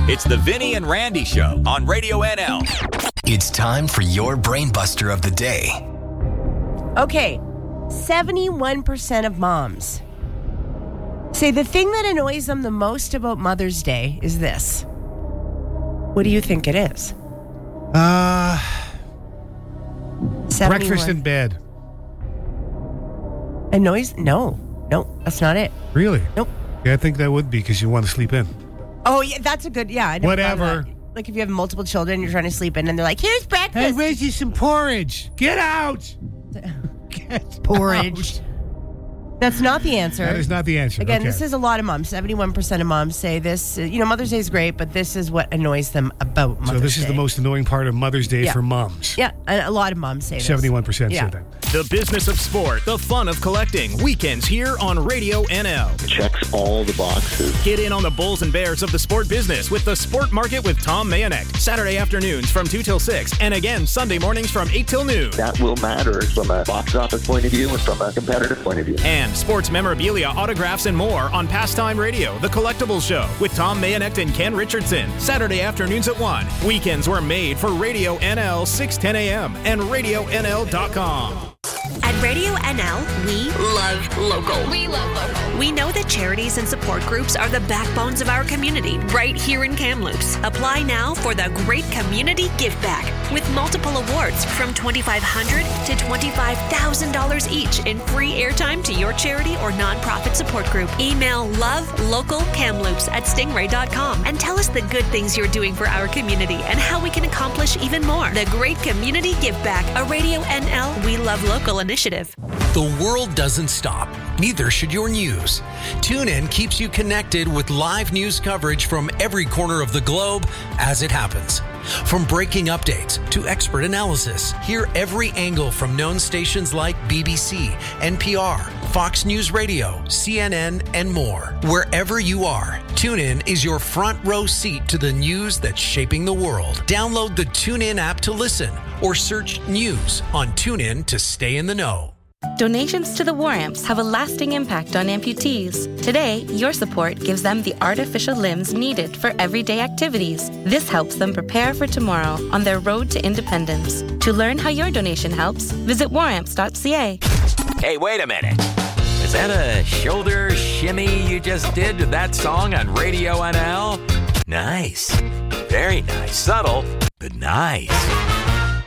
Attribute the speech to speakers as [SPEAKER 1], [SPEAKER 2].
[SPEAKER 1] It's the Vinny and Randy Show on Radio NL.
[SPEAKER 2] It's time for your brain buster of the day.
[SPEAKER 3] Okay, 71% of moms say the thing that annoys them the most about Mother's Day is this. What do you think it is? 71.
[SPEAKER 4] Breakfast in bed.
[SPEAKER 3] Annoys? No, that's not it.
[SPEAKER 4] Really?
[SPEAKER 3] Nope.
[SPEAKER 4] Yeah, I think that would be because you want to sleep in.
[SPEAKER 3] Oh, yeah, that's a good, I never
[SPEAKER 4] Whatever.
[SPEAKER 3] thought of that. Like if you have multiple children, you're trying to sleep in, and they're like, here's breakfast.
[SPEAKER 4] Hey, where's you some porridge? Get out! Get
[SPEAKER 3] Porridge.
[SPEAKER 4] out.
[SPEAKER 3] That's not the answer.
[SPEAKER 4] That is not the answer.
[SPEAKER 3] Again,
[SPEAKER 4] Okay.
[SPEAKER 3] this is a lot of moms. 71% of moms say this. Mother's Day is great, but this is what annoys them about Mother's Day.
[SPEAKER 4] So this is the most annoying part of Mother's Day
[SPEAKER 3] Yeah.
[SPEAKER 4] for moms.
[SPEAKER 3] Yeah, and a lot of moms say this.
[SPEAKER 4] 71%
[SPEAKER 3] Yeah.
[SPEAKER 4] said that.
[SPEAKER 5] The business of sport, the fun of collecting. Weekends here on Radio NL.
[SPEAKER 6] Checks all the boxes.
[SPEAKER 5] Get in on the bulls and bears of the sport business with the Sport Market with Tom Mayonek. Saturday afternoons from 2 till 6, and again Sunday mornings from 8 till noon.
[SPEAKER 6] That will matter from a box office point of view and from a competitive point of view.
[SPEAKER 5] And sports memorabilia, autographs, and more on Pastime Radio, The Collectibles Show with Tom Mayonek and Ken Richardson. Saturday afternoons at 1. Weekends were made for Radio NL 610 a.m. and RadioNL.com.
[SPEAKER 7] At Radio NL, we love local.
[SPEAKER 8] We love local.
[SPEAKER 7] We know that charities and support groups are the backbones of our community right here in Kamloops. Apply now for the Great Community Give Back with multiple awards from $2,500 to $25,000 each in free airtime to your charity or nonprofit support group. Email lovelocalkamloops@stingray.com and tell us the good things you're doing for our community and how we can accomplish even more. The Great Community Give Back, a Radio NL We Love Local initiative.
[SPEAKER 2] The world doesn't stop. Neither should your news. TuneIn keeps you connected with live news coverage from every corner of the globe as it happens. From breaking updates to expert analysis, hear every angle from known stations like BBC, NPR, Fox News Radio, CNN, and more. Wherever you are, TuneIn is your front row seat to the news that's shaping the world. Download the TuneIn app to listen or search news on TuneIn to stay in the know.
[SPEAKER 9] Donations to the War Amps have a lasting impact on amputees. Today, your support gives them the artificial limbs needed for everyday activities. This helps them prepare for tomorrow on their road to independence. To learn how your donation helps, visit waramps.ca.
[SPEAKER 1] Hey, wait a minute. Is that a shoulder shimmy you just did to that song on Radio NL? Nice. Very nice. Subtle, but nice.